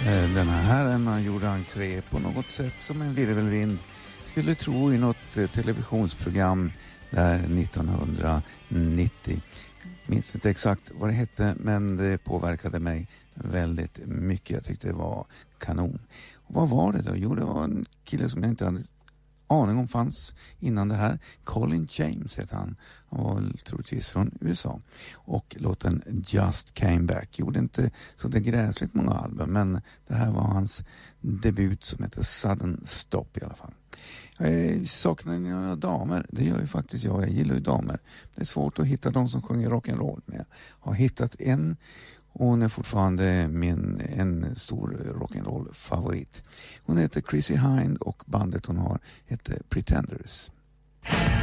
Den här herren gjorde entré på något sätt som en virvelvind skulle tro i något televisionsprogram där 1990. Minns inte exakt vad det hette, men det påverkade mig väldigt mycket. Jag tyckte det var kanon. Och vad var det då? Jo, det var en kille som jag inte hade aning om fanns innan det här. Colin James heter han. Han var väl troligtvis från USA. Och låten Just Came Back gjorde inte så det gräsligt många album, men det här var hans debut som heter Sudden Stop i alla fall. Saknar ni några damer? Det gör ju faktiskt jag. Jag gillar ju damer. Det är svårt att hitta de som sjunger rock'n'roll, men jag har hittat en. Och hon är fortfarande en stor rock'n'roll-favorit. Hon heter Chrissie Hynde och bandet hon har heter Pretenders.